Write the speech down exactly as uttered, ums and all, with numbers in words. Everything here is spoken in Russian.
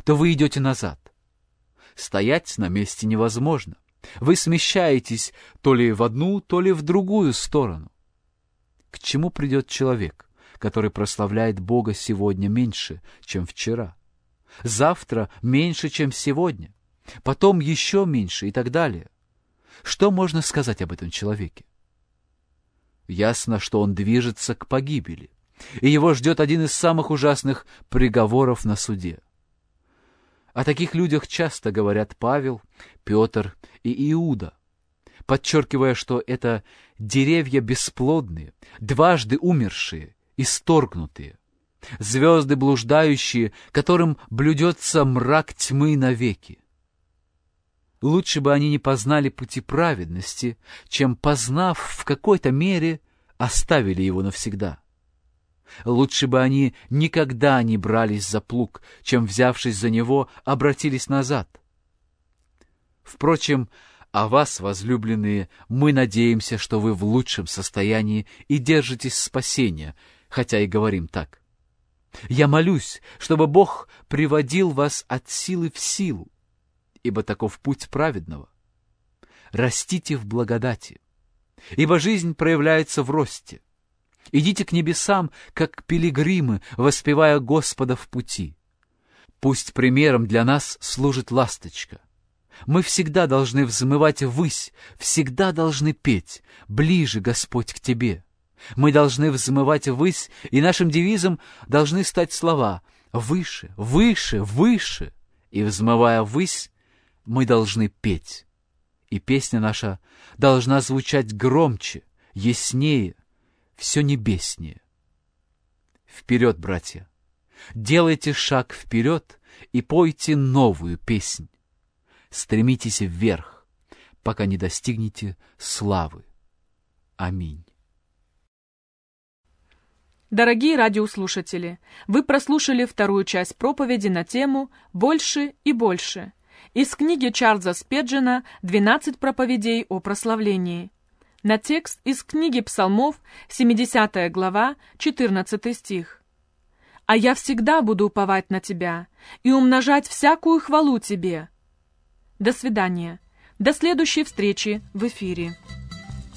то вы идете назад. Стоять на месте невозможно. Вы смещаетесь то ли в одну, то ли в другую сторону. К чему придет человек, который прославляет Бога сегодня меньше, чем вчера? Завтра меньше, чем сегодня? Потом еще меньше и так далее? Что можно сказать об этом человеке? Ясно, что он движется к погибели, и его ждет один из самых ужасных приговоров на суде. О таких людях часто говорят Павел, Петр и Иуда, подчеркивая, что это деревья бесплодные, дважды умершие, исторгнутые, звезды блуждающие, которым блюдется мрак тьмы навеки. Лучше бы они не познали пути праведности, чем, познав в какой-то мере, оставили его навсегда. Лучше бы они никогда не брались за плуг, чем, взявшись за него, обратились назад. Впрочем, о вас, возлюбленные, мы надеемся, что вы в лучшем состоянии и держитесь спасения, хотя и говорим так. Я молюсь, чтобы Бог приводил вас от силы в силу, ибо таков путь праведного. Растите в благодати, ибо жизнь проявляется в росте. Идите к небесам, как пилигримы, воспевая Господа в пути. Пусть примером для нас служит ласточка. Мы всегда должны взмывать ввысь, всегда должны петь: «Ближе, Господь, к Тебе». Мы должны взмывать ввысь, и нашим девизом должны стать слова «выше, выше, выше». И, взмывая ввысь, мы должны петь. И песня наша должна звучать громче, яснее, все небеснее. Вперед, братья! Делайте шаг вперед и пойте новую песнь. Стремитесь вверх, пока не достигнете славы. Аминь. Дорогие радиослушатели, вы прослушали вторую часть проповеди на тему «Больше и больше» из книги Чарльза Спеджена «двенадцать проповедей о прославлении», на текст из книги Псалмов, семидесятая глава, четырнадцатый стих. «А я всегда буду уповать на Тебя и умножать всякую хвалу Тебе». До свидания. До следующей встречи в эфире.